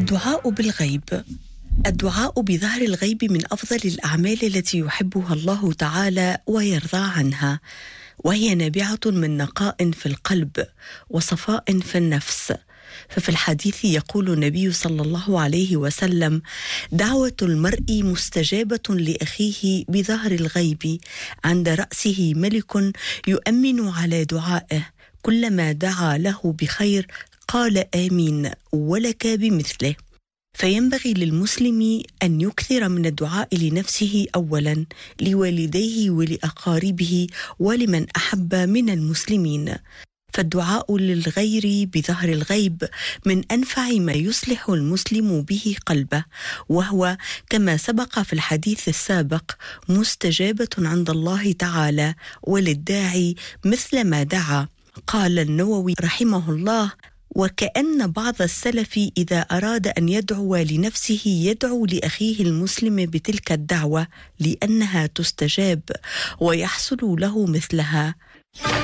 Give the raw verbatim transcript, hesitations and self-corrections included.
الدعاء بالغيب. الدعاء بظهر الغيب من أفضل الأعمال التي يحبها الله تعالى ويرضى عنها، وهي نابعة من نقاء في القلب وصفاء في النفس. ففي الحديث يقول النبي صلى الله عليه وسلم: دعوة المرء مستجابة لأخيه بظهر الغيب، عند رأسه ملك يؤمن على دعائه، كلما دعا له بخير قال آمين ولك بمثله. فينبغي للمسلم أن يكثر من الدعاء لنفسه أولا، لوالديه ولأقاربه ولمن أحب من المسلمين. فالدعاء للغير بظهر الغيب من أنفع ما يصلح المسلم به قلبه، وهو كما سبق في الحديث السابق مستجابة عند الله تعالى وللداعي مثل ما دعا. قال النووي رحمه الله: وكأن بعض السلف إذا أراد أن يدعو لنفسه يدعو لأخيه المسلم بتلك الدعوة، لأنها تستجاب ويحصل له مثلها.